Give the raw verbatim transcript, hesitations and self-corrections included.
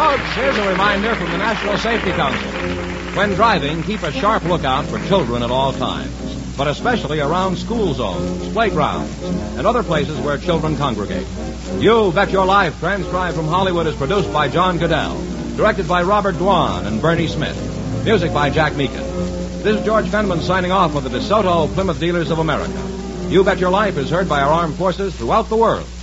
Folks, here's a reminder from the National Safety Council. When driving, keep a sharp lookout for children at all times, but especially around school zones, playgrounds, and other places where children congregate. You Bet Your Life, transcribed from Hollywood, is produced by John Goodell, directed by Robert Dwan and Bernie Smith. Music by Jack Meakin. This is George Fenneman signing off for the DeSoto Plymouth Dealers of America. You Bet Your Life is heard by our armed forces throughout the world.